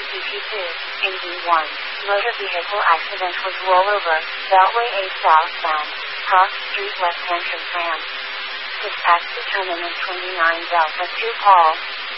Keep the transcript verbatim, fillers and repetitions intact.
C P two, in D one, motor vehicle accident was rollover, Beltway A southbound, cross street left entrance ramp. Dispatch determinant twenty-nine Delta two Paul,